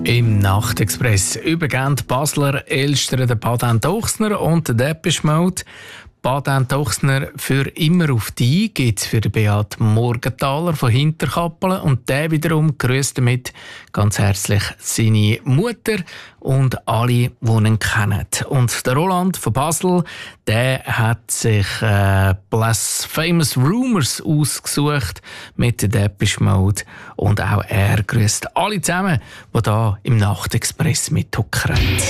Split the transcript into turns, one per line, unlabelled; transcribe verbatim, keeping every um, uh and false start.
Im Nachtexpress übergeben die Basler Elstern den Baden Ochsner und den Depeche Mode. Baden Ochsner für immer auf die gibt es für den Beat Morgenthaler von Hinterkappelen und der wiederum grüßt damit ganz herzlich seine Mutter und alle, die ihn kennen. Und der Roland von Basel, der hat sich äh, Blasphemous Rumors ausgesucht mit der Depeche Mode und auch er grüßt alle zusammen, die hier im Nachtexpress mithuckern.